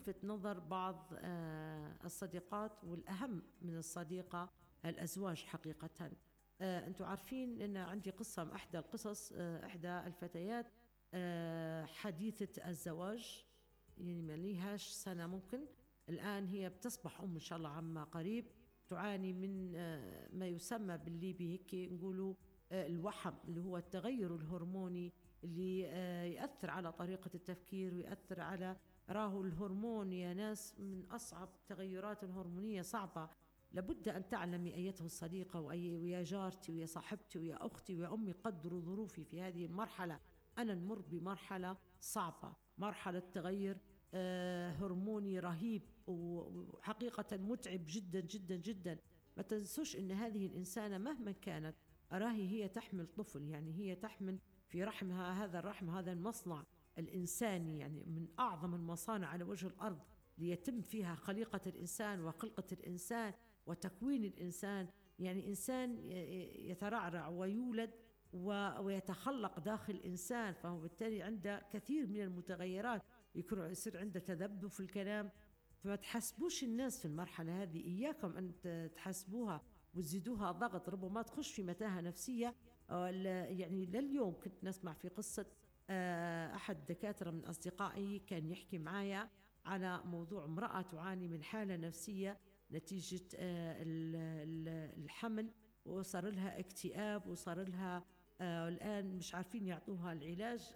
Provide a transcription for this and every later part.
تلفت نظر بعض الصديقات، والأهم من الصديقة الأزواج حقيقة. أنتم عارفين أن عندي قصة من إحدى القصص، إحدى الفتيات حديثة الزواج، يعني ما ليهاش سنة ممكن، الآن هي بتصبح أم إن شاء الله عما قريب، تعاني من ما يسمى بالليبي هيك نقولوا الوحم، اللي هو التغير الهرموني اللي يأثر على طريقة التفكير ويأثر على راهو الهرمون يا ناس من أصعب تغيرات الهرمونية صعبة. لابد أن تعلمي أيتها الصديقة ويا جارتي ويا صاحبتي ويا أختي ويا أمي، قدروا ظروفي في هذه المرحلة. أنا نمر بمرحلة صعبة، مرحلة تغير هرموني رهيب وحقيقة متعب جدا جدا جدا. ما تنسوش أن هذه الإنسانة مهما كانت أراهي هي تحمل طفل، يعني هي تحمل في رحمها هذا الرحم، هذا المصنع الإنساني، يعني من أعظم المصانع على وجه الأرض ليتم فيها خليقة الإنسان وخلقة الإنسان وتكوين الإنسان. يعني إنسان يترعرع ويولد ويتخلق داخل إنسان، فهو بالتالي عنده كثير من المتغيرات، يصير عنده تذبذب في الكلام. فما تحسبوش الناس في المرحلة هذه، إياكم أن تحسبوها وتزيدوها ضغط، ربما تخش في متاهة نفسية. يعني لليوم كنت نسمع في قصة أحد دكاترة من أصدقائي كان يحكي معايا على موضوع امرأة تعاني من حالة نفسية نتيجة الحمل، وصار لها اكتئاب، وصار لها الآن مش عارفين يعطوها العلاج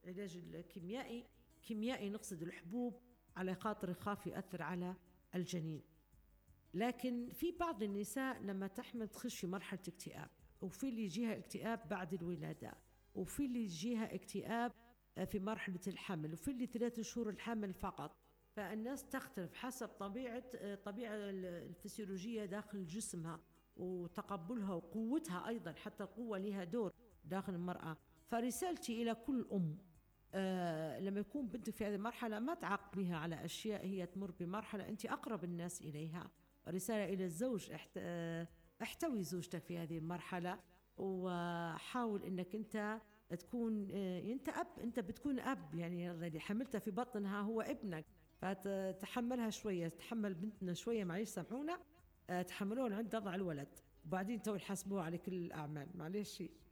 الكيميائي نقصد الحبوب، على خاطر يخاف يأثر على الجنين. لكن في بعض النساء لما تحمل تخش في مرحلة اكتئاب، وفي اللي يجيها اكتئاب بعد الولادة، وفي اللي يجيها اكتئاب في مرحلة الحمل، وفي اللي 3 شهور الحمل فقط. فالناس تختلف حسب طبيعة الفسيولوجية داخل جسمها وتقبلها وقوتها أيضا، حتى القوة لها دور داخل المرأة. فرسالتي إلى كل أم لما يكون بنتك في هذه المرحلة ما تعاقبيها على أشياء هي تمر بمرحلة أنت أقرب الناس إليها. رسالة إلى الزوج، احتوي زوجتك في هذه المرحلة، وحاول أنك أنت تكون أنت أب، أنت بتكون أب، يعني الذي حملته في بطنها هو ابنك، فتحملها شوية، تحمل بنتنا شوية، معليش سامحونا، تحملون عند وضع الولد، وبعدين تو يحاسبوه على كل الأعمال، معليش.